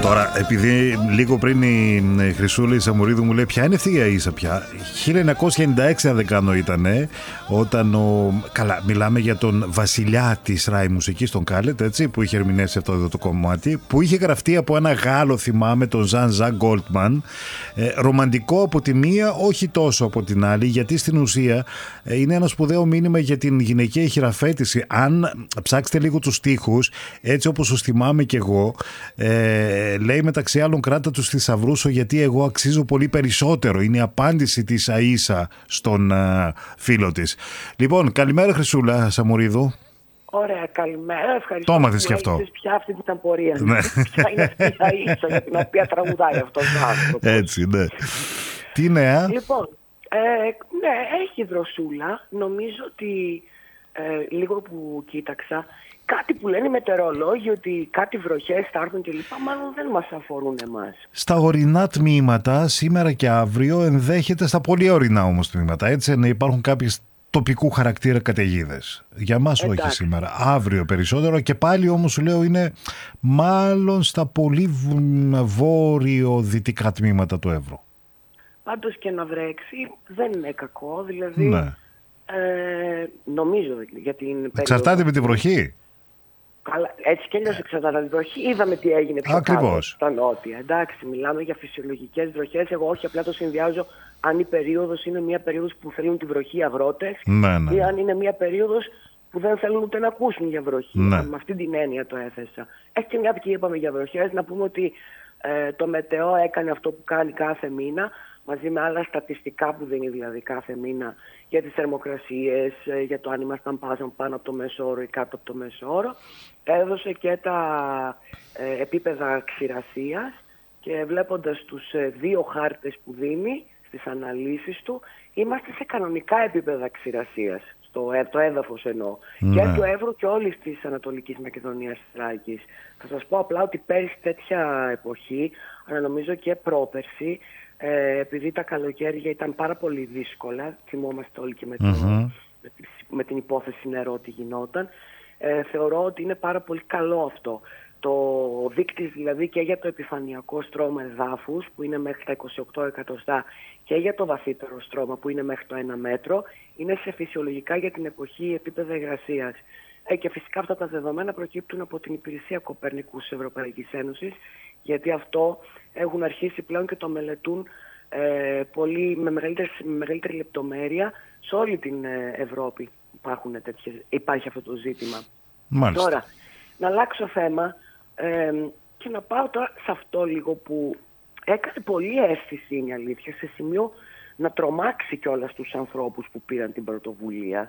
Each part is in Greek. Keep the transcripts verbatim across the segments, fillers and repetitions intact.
Τώρα, επειδή λίγο πριν η Χρυσούλα η Σαμουρίδου μου λέει ποια είναι αυτή η Αΐσα πια, χίλια εννιακόσια ενενήντα έξι αν δεν κάνω ήτανε, όταν ο... Καλά, μιλάμε για τον βασιλιά της ράι μουσικής, τον Κάλετ, έτσι, που είχε ερμηνεύσει αυτό εδώ το κομμάτι, που είχε γραφτεί από ένα Γάλλο, θυμάμαι, τον Ζαν Ζακ Γκόλτμαν, ε, ρομαντικό από τη μία, όχι τόσο από την άλλη, γιατί στην ουσία ε, είναι ένα σπουδαίο μήνυμα για την γυναικεία χειραφέτηση. Αν ψάξετε λίγο τους στίχους, έτσι όπως τους θυμάμαι κι εγώ, ε, λέει μεταξύ άλλων κράτα τους θησαυρούς σου γιατί εγώ αξίζω πολύ περισσότερο. Είναι η απάντηση της Αΐσα στον uh, φίλο της. Λοιπόν, καλημέρα Χρυσούλα Σαμουρίδου. Ωραία, καλημέρα. Ευχαριστώ. Το έμαθες και αυτό. Ποια αυτή που ήταν πορεία. Ναι. Ποια είναι αυτή η Αΐσα για την οποία τραγουδάει αυτός ο άνθρωπος. Έτσι, ναι. Τι νέα? Λοιπόν, ε, ναι, έχει δροσούλα. Νομίζω ότι ε, λίγο που κοίταξα, κάτι που λένε οι μετεωρολόγοι ότι κάτι βροχές θα έρθουν κλπ. Μάλλον δεν μας αφορούν εμάς. Στα ορεινά τμήματα, σήμερα και αύριο, ενδέχεται στα πολύ ορεινά όμως τμήματα, έτσι, να υπάρχουν κάποιες τοπικού χαρακτήρα καταιγίδες. Για μας όχι σήμερα. Αύριο περισσότερο και πάλι όμως σου λέω είναι μάλλον στα πολύ βόρειο-δυτικά τμήματα του Εύρου. Πάντως και να βρέξει δεν είναι κακό, δηλαδή ναι. ε, νομίζω για την περίοδο. Εξαρτάται με τη βροχή. Καλά, έτσι κι αλλιώς εξαρτάται την βροχή. Είδαμε τι έγινε πιο κάτω στα νότια. Εντάξει, μιλάμε για φυσιολογικές βροχές. Εγώ όχι απλά το συνδυάζω αν η περίοδος είναι μια περίοδος που θέλουν τη βροχή οι αγρότες, ναι, ναι. ή αν είναι μια περίοδος που δεν θέλουν ούτε να ακούσουν για βροχή. Ναι. Με αυτή την έννοια το έθεσα. Έχει και μια που είπαμε για βροχές, να πούμε ότι ε, το Μετεό έκανε αυτό που κάνει κάθε μήνα, μαζί με άλλα στατιστικά που δίνει δηλαδή κάθε μήνα για τις θερμοκρασίες, για το αν ήμασταν πάνω από το μέσο όρο ή κάτω από το μέσο όρο. Έδωσε και τα ε, επίπεδα ξηρασίας και βλέποντας τους ε, δύο χάρτες που δίνει στις αναλύσεις του, είμαστε σε κανονικά επίπεδα ξηρασίας, στο, ε, το έδαφος εννοώ, ναι. και του Εύρου και όλης της Ανατολικής Μακεδονίας Θράκης. Θα σας πω απλά ότι πέρυσι τέτοια εποχή, αλλά νομίζω και πρόπερση, Ε, επειδή τα καλοκαίρια ήταν πάρα πολύ δύσκολα, θυμόμαστε όλοι και με, το, mm-hmm. με, τη, με την υπόθεση νερό τι γινόταν, ε, θεωρώ ότι είναι πάρα πολύ καλό αυτό. Το δείκτης δηλαδή και για το επιφανειακό στρώμα εδάφους που είναι μέχρι τα είκοσι οκτώ εκατοστά και για το βαθύτερο στρώμα που είναι μέχρι το ένα μέτρο είναι σε φυσιολογικά για την εποχή επίπεδα υγρασίας. Ε, και φυσικά αυτά τα δεδομένα προκύπτουν από την υπηρεσία Κοπέρνικου της Ευρωπαϊκής Ένωσης, γιατί αυτό έχουν αρχίσει πλέον και το μελετούν ε, πολύ, με, μεγαλύτερη, με μεγαλύτερη λεπτομέρεια σε όλη την ε, Ευρώπη. Υπάρχουν τέτοιες, υπάρχει αυτό το ζήτημα. Μάλιστα. Τώρα, να αλλάξω θέμα ε, και να πάω τώρα σε αυτό λίγο που έκανε πολύ αίσθηση, είναι η αλήθεια, σε σημείο να τρομάξει κιόλας τους ανθρώπους που πήραν την πρωτοβουλία.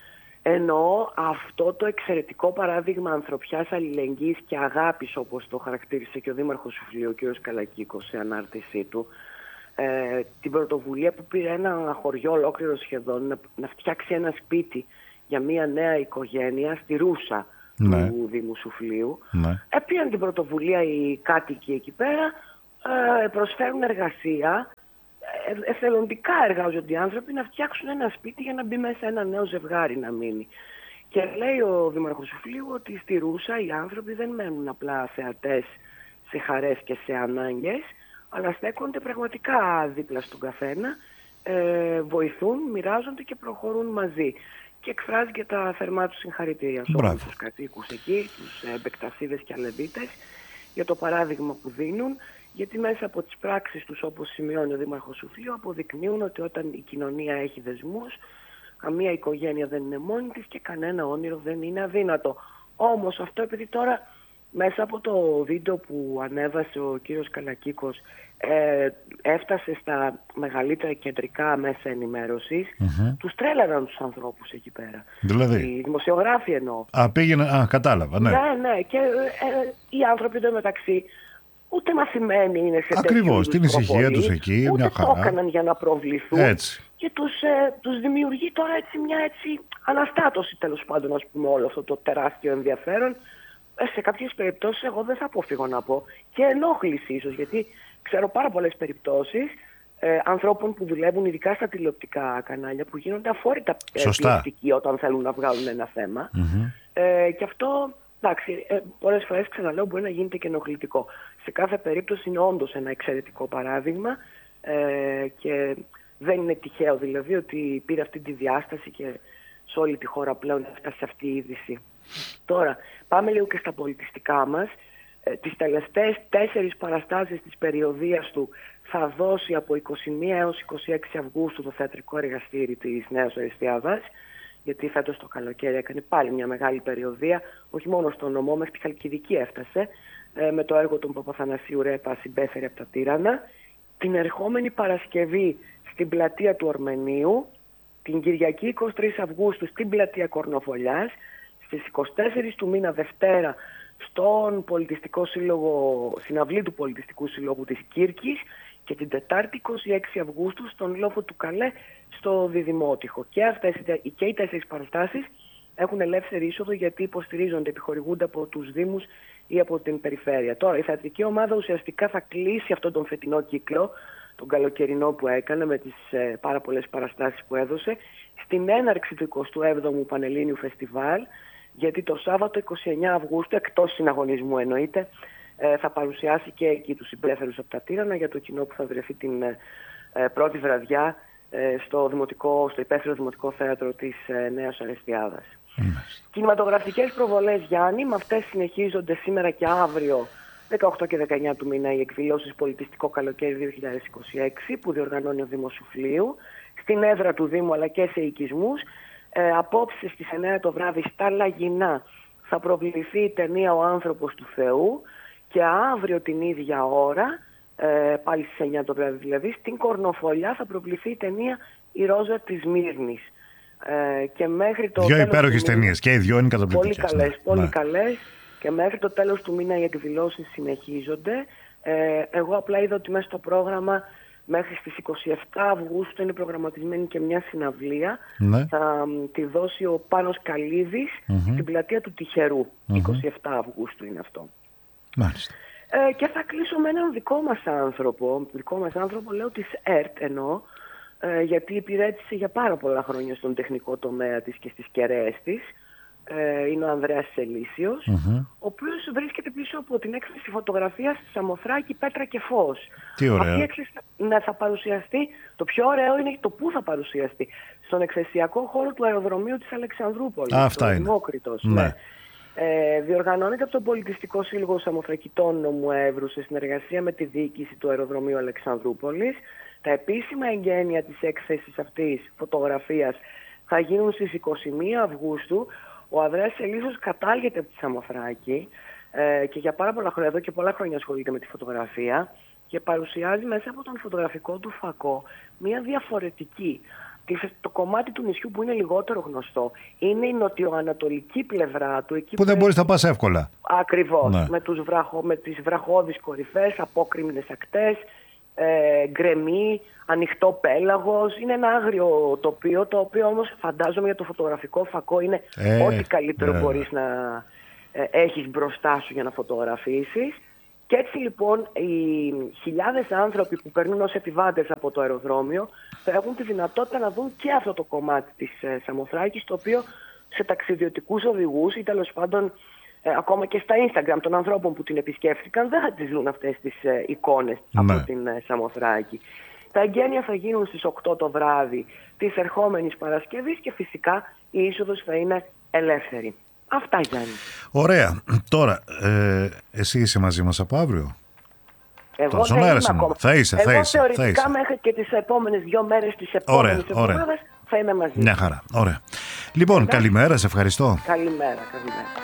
Εννοώ αυτό το εξαιρετικό παράδειγμα ανθρωπιάς, αλληλεγγύης και αγάπης, όπως το χαρακτήρισε και ο Δήμαρχος Σουφλίου, ο κ. Καλακίκος, σε ανάρτησή του. Ε, την πρωτοβουλία που πήρε ένα χωριό ολόκληρο σχεδόν να, να φτιάξει ένα σπίτι για μια νέα οικογένεια στη Ρούσα, ναι. του Δήμου Σουφλίου. Ναι. Ε, πήραν την πρωτοβουλία οι κάτοικοι εκεί πέρα, ε, προσφέρουν εργασία. Εθελοντικά εργάζονται οι άνθρωποι να φτιάξουν ένα σπίτι για να μπει μέσα ένα νέο ζευγάρι να μείνει. Και λέει ο Δήμαρχος Σουφλίου ότι στη Ρούσα οι άνθρωποι δεν μένουν απλά θεατές σε χαρές και σε ανάγκες, αλλά στέκονται πραγματικά δίπλα στον καθένα, ε, βοηθούν, μοιράζονται και προχωρούν μαζί. Και εκφράζει και τα θερμά του συγχαρητήρια σε όλους τους κατοίκους εκεί, τους επεκτασίδες και αλεβίτες, για το παράδειγμα που δίνουν. Γιατί μέσα από τις πράξεις τους, όπως σημειώνει ο Δήμαρχος Σουφλίου, αποδεικνύουν ότι όταν η κοινωνία έχει δεσμούς, καμία οικογένεια δεν είναι μόνη της και κανένα όνειρο δεν είναι αδύνατο. Όμως αυτό, επειδή τώρα μέσα από το βίντεο που ανέβασε ο κύριος Καλακίκος ε, έφτασε στα μεγαλύτερα κεντρικά μέσα ενημέρωσης, mm-hmm. τους τρέλαναν τους ανθρώπους εκεί πέρα. Δηλαδή. Οι δημοσιογράφοι εννοώ. Α, πήγαινε, α, κατάλαβα, ναι. Ναι, ναι, και ε, οι άνθρωποι εντωμεταξύ ούτε μαθημένοι είναι σε τέτοιο Ακριβώς, την ησυχία τους εκεί, ούτε μια χαρά. το έκαναν για να προβληθούν. Έτσι. Και τους, ε, τους δημιουργεί τώρα έτσι μια έτσι αναστάτωση, τέλος πάντων, ας πούμε, όλο αυτό το τεράστιο ενδιαφέρον. Ε, σε κάποιες περιπτώσεις εγώ δεν θα αποφύγω να πω και ενόχληση ίσως, γιατί ξέρω πάρα πολλές περιπτώσεις ε, ανθρώπων που δουλεύουν ειδικά στα τηλεοπτικά κανάλια που γίνονται αφόρητα πιεστικοί όταν θέλουν να βγάλουν ένα θέμα. Mm-hmm. Ε, και αυτό Εντάξει, ε, πολλές φορές ξαναλέω μπορεί να γίνεται και ενοχλητικό. Σε κάθε περίπτωση είναι όντως ένα εξαιρετικό παράδειγμα ε, και δεν είναι τυχαίο δηλαδή ότι πήρε αυτή τη διάσταση και σε όλη τη χώρα πλέον έφτασε αυτή η είδηση. Τώρα, πάμε λίγο και στα πολιτιστικά μας. Ε, τις τελευταίες τέσσερις παραστάσεις της περιοδίας του θα δώσει από είκοσι μία έως είκοσι έξι Αυγούστου το θεατρικό εργαστήρι της Νέας Ορεστιάδας, γιατί φέτος το καλοκαίρι έκανε πάλι μια μεγάλη περιοδία, όχι μόνο στο νομό, μέχρι τη Χαλκιδική έφτασε, ε, με το έργο του Παπαθανασίου Ρέπα «Συμπέφερε από τα τύρανα». Την ερχόμενη Παρασκευή στην πλατεία του Ορμενίου, την Κυριακή εικοστή τρίτη Αυγούστου στην πλατεία Κορνοφολιάς, στις εικοστή τέταρτη του μήνα Δευτέρα στον Πολιτιστικό Σύλλογο, συναυλή του Πολιτιστικού Συλλόγου της Κύρκης και την Τετάρτη εικοστή έκτη Αυγούστου στον Λόφο του Καλέ στο Διδημότυχο. Και, αυτές, και οι τέσσερις παραστάσεις έχουν ελεύθερη είσοδο γιατί υποστηρίζονται, επιχορηγούνται από τους Δήμους ή από την Περιφέρεια. Τώρα η θεατρική ομάδα ουσιαστικά θα κλείσει αυτόν τον φετινό κύκλο, τον καλοκαιρινό που έκανε με τις ε, πάρα πολλές παραστάσεις που έδωσε, στην έναρξη του εικοστού έβδομου Πανελλήνιου Φεστιβάλ, γιατί το Σάββατο εικοστή ενάτη Αυγούστου, εκτός συναγωνισμού εννοείται, ε, θα παρουσιάσει και εκεί τους Συμπέφερους από τα τύρανα για το κοινό που θα βρεθεί την ε, πρώτη βραδιά ε, στο, δημοτικό, στο υπαίθριο Δημοτικό Θέατρο της ε, Νέας Ορεστιάδας. Mm. Κινηματογραφικές προβολές, Γιάννη, με αυτές συνεχίζονται σήμερα και αύριο, δεκαοκτώ και δεκαεννιά του μήνα, οι εκδηλώσεις Πολιτιστικό Καλοκαίρι δύο χιλιάδες είκοσι έξι που διοργανώνει ο Δήμος Σουφλίου, στην έδρα του Δήμου αλλά και σε οικισμούς. Ε, απόψε στις εννιά το βράδυ στα Λαγινά θα προβληθεί η ταινία «Ο άνθρωπος του Θεού» και αύριο την ίδια ώρα, ε, πάλι στις εννιά το βράδυ δηλαδή, στην Κορνοφολιά θα προβληθεί η ταινία «Η Ρόζα της Μύρνης». Ε, και μέχρι το δύο υπέροχες ταινίες και οι δυο είναι καταπληκτικές. Πολύ καλές, ναι. πολύ ναι. καλές. Και μέχρι το τέλος του μήνα οι εκδηλώσεις συνεχίζονται. Ε, εγώ απλά είδα ότι μέσα στο πρόγραμμα μέχρι στις εικοστή εβδόμη Αυγούστου είναι προγραμματισμένη και μια συναυλία. Ναι. Θα μ, τη δώσει ο Πάνος Καλίδης mm-hmm. στην πλατεία του Τυχερού. Mm-hmm. εικοστή εβδόμη Αυγούστου είναι αυτό. Μάλιστα. Ε, και θα κλείσω με έναν δικό μας άνθρωπο. Δικό μας άνθρωπο λέω της ΕΡΤ εννοώ, ε, γιατί υπηρέτησε για πάρα πολλά χρόνια στον τεχνικό τομέα της και στις κεραίες της. Ε, είναι ο Ανδρέας Σελίσιος, mm-hmm. ο οποίος βρίσκεται πίσω από την έκθεση φωτογραφίας Σαμοθράκη, Πέτρα και Φως. Τι ωραία. Αυτή η έκθεση να θα παρουσιαστεί, το πιο ωραίο είναι το πού θα παρουσιαστεί, στον εκθεσιακό χώρο του αεροδρομίου της Αλεξανδρούπολης. Α, αυτά είναι. Δημόκριτος, ναι. ναι. Ε, διοργανώνεται από τον Πολιτιστικό Σύλλογο Σαμοθρακητών Νομού Εύρου σε συνεργασία με τη διοίκηση του αεροδρομίου Αλεξανδρούπολης. Τα επίσημα εγγένεια της έκθεσης αυτής φωτογραφίας θα γίνουν στις εικοστή πρώτη Αυγούστου. Ο Ανδρέας Σελίσιος κατάγεται από τη Σαμοθράκη ε, και για πάρα πολλά χρόνια, εδώ και πολλά χρόνια ασχολείται με τη φωτογραφία και παρουσιάζει μέσα από τον φωτογραφικό του φακό μια διαφορετική. Το κομμάτι του νησιού που είναι λιγότερο γνωστό είναι η νοτιοανατολική πλευρά του. Εκεί που, που δεν μπορείς να πας εύκολα. Ακριβώς. Ναι. Με, τους βραχο, με τις βραχώδεις κορυφές, απόκρημνες ακτές, ε, γκρεμί, ανοιχτό πέλαγος. Είναι ένα άγριο τοπίο, το οποίο όμως φαντάζομαι για το φωτογραφικό φακό είναι ε, ό,τι καλύτερο ε, μπορείς να ε, έχεις μπροστά σου για να φωτογραφίσεις. Και έτσι λοιπόν οι χιλιάδες άνθρωποι που περνούν ως επιβάτες από το αεροδρόμιο θα έχουν τη δυνατότητα να δουν και αυτό το κομμάτι της ε, Σαμοθράκης, το οποίο σε ταξιδιωτικούς οδηγούς ή τέλος πάντων ε, ακόμα και στα Instagram των ανθρώπων που την επισκέφθηκαν δεν θα τις δουν αυτές τις ε, εικόνες ναι. από την ε, Σαμοθράκη. Τα εγγένεια θα γίνουν στις οκτώ το βράδυ της ερχόμενης Παρασκευής και φυσικά η είσοδος θα είναι ελεύθερη. Αυτά, Γιάννη. Ωραία. Τώρα, ε, εσύ είσαι μαζί μας από αύριο? Εγώ δεν είμαι ακόμα. Θα είσαι, Εγώ θα είσαι. θεωρητικά θα είσαι. μέχρι και τις επόμενες δύο μέρες της επόμενης εβδομάδας θα είμαι μαζί. Μια χαρά. Ωραία. Λοιπόν, καλημέρα, σε ευχαριστώ. Καλημέρα, καλημέρα.